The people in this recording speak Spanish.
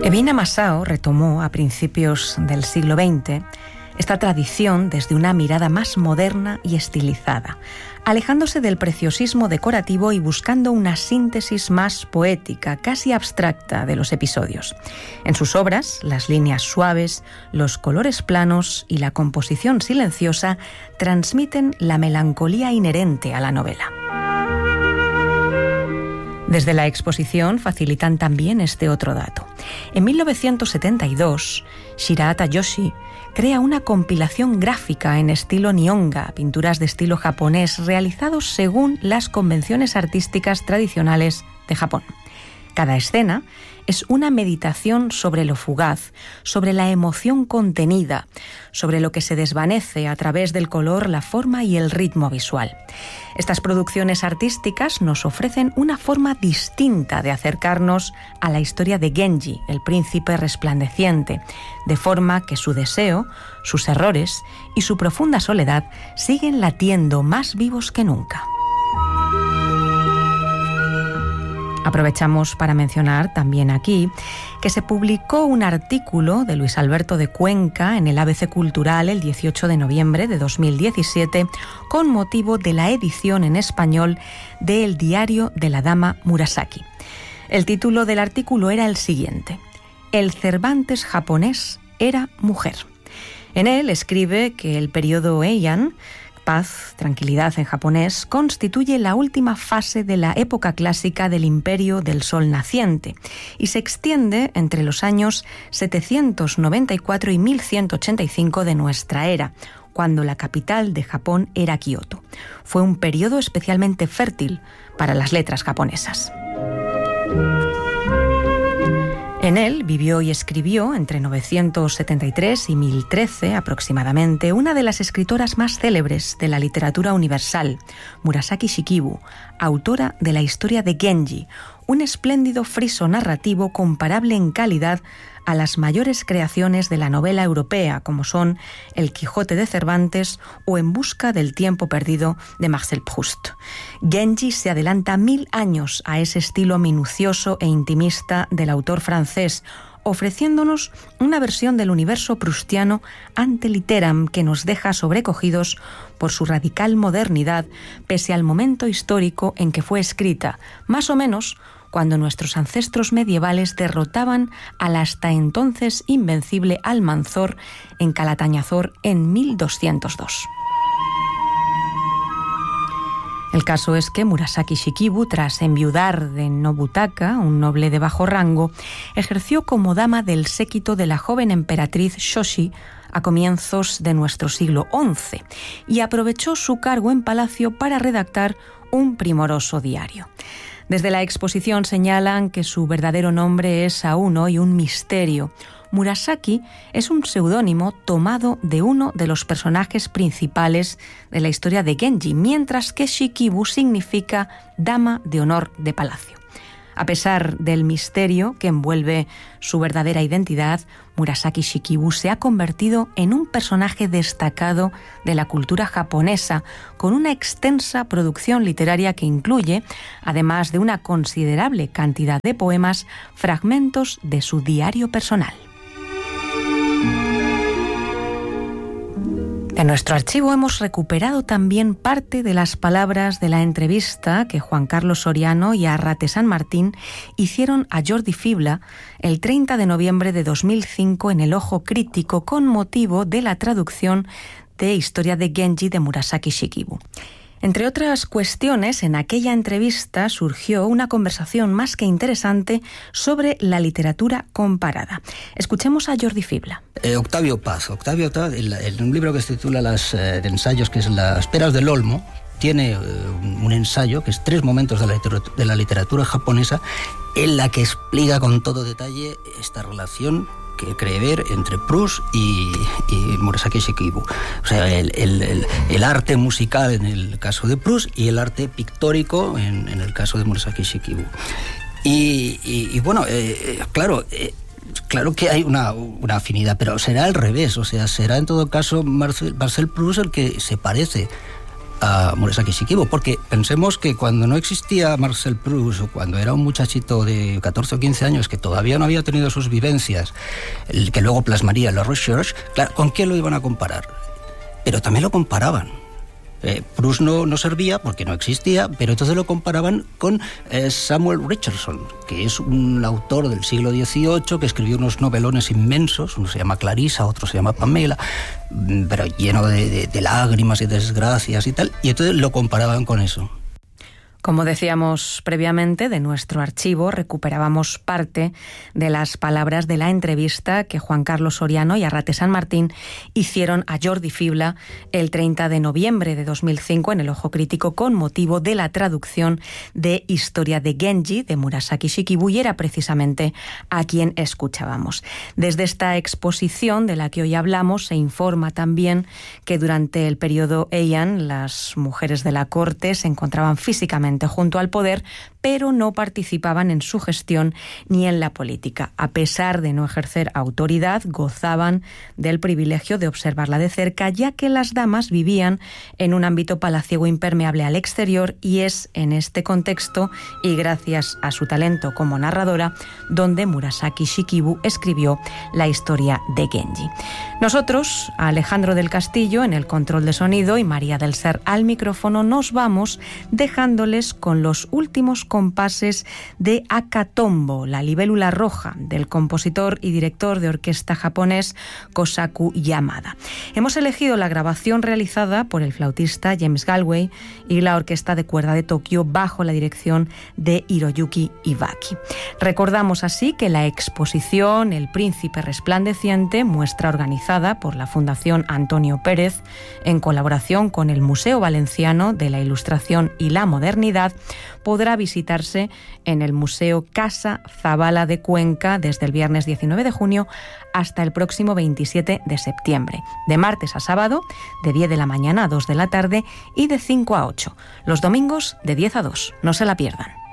Evina Masao retomó a principios del siglo XX esta tradición desde una mirada más moderna y estilizada, alejándose del preciosismo decorativo y buscando una síntesis más poética, casi abstracta, de los episodios. En sus obras, las líneas suaves, los colores planos y la composición silenciosa transmiten la melancolía inherente a la novela. Desde la exposición facilitan también este otro dato. En 1972, Shirahata Yoshi crea una compilación gráfica en estilo Nihonga, pinturas de estilo japonés realizados según las convenciones artísticas tradicionales de Japón. Cada escena es una meditación sobre lo fugaz, sobre la emoción contenida, sobre lo que se desvanece a través del color, la forma y el ritmo visual. Estas producciones artísticas nos ofrecen una forma distinta de acercarnos a la historia de Genji, el príncipe resplandeciente, de forma que su deseo, sus errores y su profunda soledad siguen latiendo más vivos que nunca. Aprovechamos para mencionar también aquí que se publicó un artículo de Luis Alberto de Cuenca en el ABC Cultural el 18 de noviembre de 2017 con motivo de la edición en español de El diario de la dama Murasaki. El título del artículo era el siguiente: El Cervantes japonés era mujer. En él escribe que el periodo Heian, paz, tranquilidad en japonés, constituye la última fase de la época clásica del Imperio del Sol Naciente y se extiende entre los años 794 y 1185 de nuestra era, cuando la capital de Japón era Kioto. Fue un periodo especialmente fértil para las letras japonesas. En él vivió y escribió, entre 973 y 1013 aproximadamente, una de las escritoras más célebres de la literatura universal, Murasaki Shikibu, autora de la historia de Genji, un espléndido friso narrativo comparable en calidad a las mayores creaciones de la novela europea, como son El Quijote de Cervantes o En busca del tiempo perdido de Marcel Proust. Genji se adelanta 1000 años a ese estilo minucioso e intimista del autor francés, ofreciéndonos una versión del universo proustiano ante litteram que nos deja sobrecogidos por su radical modernidad, pese al momento histórico en que fue escrita, más o menos cuando nuestros ancestros medievales derrotaban al hasta entonces invencible Almanzor en Calatañazor en 1202. El caso es que Murasaki Shikibu, tras enviudar de Nobutaka, un noble de bajo rango, ejerció como dama del séquito de la joven emperatriz Shoshi a comienzos de nuestro siglo XI y aprovechó su cargo en palacio para redactar un primoroso diario. Desde la exposición señalan que su verdadero nombre es aún hoy un misterio. Murasaki es un seudónimo tomado de uno de los personajes principales de la historia de Genji, mientras que Shikibu significa dama de honor de palacio. A pesar del misterio que envuelve su verdadera identidad, Murasaki Shikibu se ha convertido en un personaje destacado de la cultura japonesa, con una extensa producción literaria que incluye, además de una considerable cantidad de poemas, fragmentos de su diario personal. En nuestro archivo hemos recuperado también parte de las palabras de la entrevista que Juan Carlos Soriano y Arrate San Martín hicieron a Jordi Fibla el 30 de noviembre de 2005 en El Ojo Crítico con motivo de la traducción de Historia de Genji de Murasaki Shikibu. Entre otras cuestiones, en aquella entrevista surgió una conversación más que interesante sobre la literatura comparada. Escuchemos a Jordi Fibla. Octavio Paz, en un libro que se titula de ensayos, que es Las peras del olmo, tiene un ensayo que es 3 momentos de la literatura japonesa en la que explica con todo detalle esta relación que cree ver entre Proust y Murasaki Shikibu. O sea, el arte musical en el caso de Proust y el arte pictórico en el caso de Murasaki Shikibu. Y bueno, claro que hay una afinidad, pero será al revés. O sea, será en todo caso Marcel Proust el que se parece a Murasaki Shikibu, porque pensemos que cuando no existía Marcel Proust, o cuando era un muchachito de 14 o 15 años que todavía no había tenido sus vivencias, el que luego plasmaría la Recherche, claro, ¿con quién lo iban a comparar? Pero también lo comparaban. Proust no servía porque no existía, pero entonces lo comparaban con Samuel Richardson, que es un autor del siglo XVIII que escribió unos novelones inmensos, uno se llama Clarissa, otro se llama Pamela, pero lleno de lágrimas y desgracias y tal, y entonces lo comparaban con eso. Como decíamos previamente, de nuestro archivo recuperábamos parte de las palabras de la entrevista que Juan Carlos Soriano y Arrate San Martín hicieron a Jordi Fibla el 30 de noviembre de 2005 en El Ojo Crítico con motivo de la traducción de Historia de Genji de Murasaki Shikibu, y era precisamente a quien escuchábamos. Desde esta exposición de la que hoy hablamos se informa también que durante el periodo Heian las mujeres de la corte se encontraban físicamente junto al poder, pero no participaban en su gestión ni en la política. A pesar de no ejercer autoridad, gozaban del privilegio de observarla de cerca, ya que las damas vivían en un ámbito palaciego impermeable al exterior, y es en este contexto, y gracias a su talento como narradora, donde Murasaki Shikibu escribió la historia de Genji. Nosotros, Alejandro del Castillo en el control de sonido y María del Ser al micrófono, nos vamos dejándoles con los últimos compases de Akatombo, la libélula roja, del compositor y director de orquesta japonés Kosaku Yamada. Hemos elegido la grabación realizada por el flautista James Galway y la Orquesta de Cuerda de Tokio bajo la dirección de Hiroyuki Ibaki. Recordamos así que la exposición El Príncipe Resplandeciente, muestra organizada por la Fundación Antonio Pérez en colaboración con el Museo Valenciano de la Ilustración y la Modernidad, podrá visitarse en el Museo Casa Zabala de Cuenca desde el viernes 19 de junio hasta el próximo 27 de septiembre, de martes a sábado, de 10 de la mañana a 2 de la tarde y de 5 a 8, los domingos de 10 a 2. No se la pierdan.